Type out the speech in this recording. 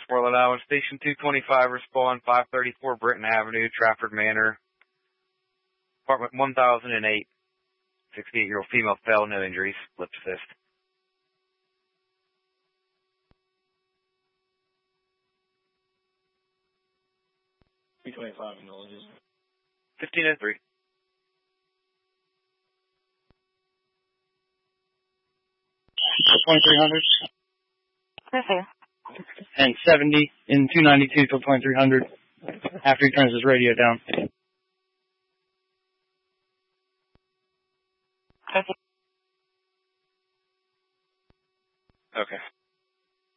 Rhode Island. Station 225, respond 534 Britton Avenue, Trafford Manor, apartment 1008. 68-year-old female fell, no injuries, lip assist. $325 acknowledges. 1503. So 2300. Okay. And 70 in 292 till 2300 after he turns his radio down. Okay. Okay.